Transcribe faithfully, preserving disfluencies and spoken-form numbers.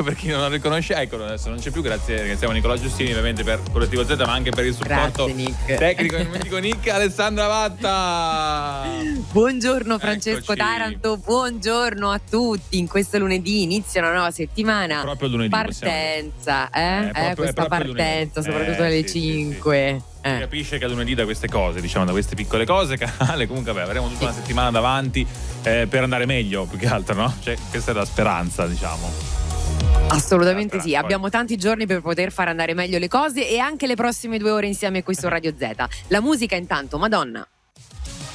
per chi non lo riconosce, ecco, adesso non c'è più, grazie, ringraziamo Nicola Giustini ovviamente per Collettivo Z, ma anche per il supporto Grazie, tecnico. Non mi dico Nick, Alessandra Vatta. Buongiorno Francesco Eccoci. Taranto, buongiorno a tutti. In questo lunedì inizia una nuova settimana. È proprio lunedì, partenza, eh? Eh, è eh, proprio- è questa proprio partenza, lunedì. soprattutto Eh, alle sì, sì, cinque. Si Eh. capisce che è lunedì da queste cose, diciamo, da queste piccole cose, canale. Comunque, vabbè, avremo tutta una settimana davanti eh, per andare meglio, più che altro, no? Cioè, questa è la speranza, diciamo. Assolutamente Ah, sì, poi. abbiamo tanti giorni per poter far andare meglio le cose e anche le prossime due ore insieme qui su Radio Z. La musica intanto, Madonna.